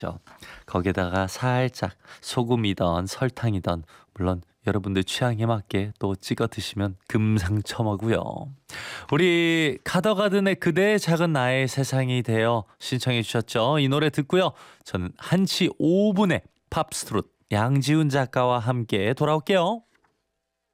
거기다가 살짝 소금이던 설탕이던 물론 여러분들 취향에 맞게 또 찍어 드시면 금상첨화고요. 우리 카더가든의 그대의 작은 나의 세상이 되어 신청해 주셨죠. 이 노래 듣고요. 저는 1시 5분에 팝스트롯 양지훈 작가와 함께 돌아올게요.